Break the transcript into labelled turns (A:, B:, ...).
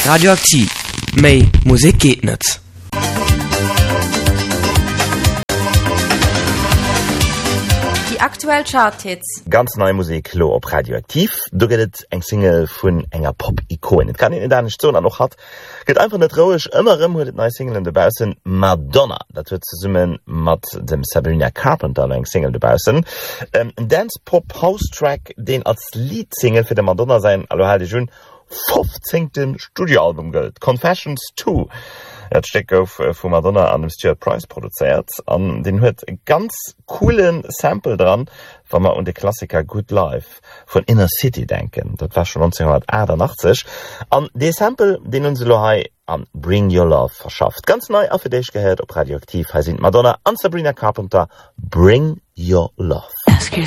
A: Radioaktiv. Mei Musik geht net.
B: Die aktuell Charthits.
C: Ganz neue Musik lo op Radioaktiv. Du gehtt eng Single vun enger Pop-Ikon. Et kann in da nicht so noch hat. Geht einfach net ruhig immer huet neue Single in debausen Madonna. Dat wird ze summen mat dem Sabrina Carpenter eng Single debausen. Ein Dance-Pop-House-Track, den als Leadsingle für de Madonna sein, also hatte schon 15. Studioalbum gilt. Confessions 2. Dat steck auf vu Madonna an dem Stuart Price produziert. An den huet ganz coolen Sample dran, wenn man an de Klassiker Good Life von Inner City denken. Dat war schon 1988. An de Sample, den uns Lohai an Bring Your Love verschafft. Ganz neu auf dich gehört, ob Radioaktiv, sind Madonna an Sabrina Carpenter, Bring Your Love.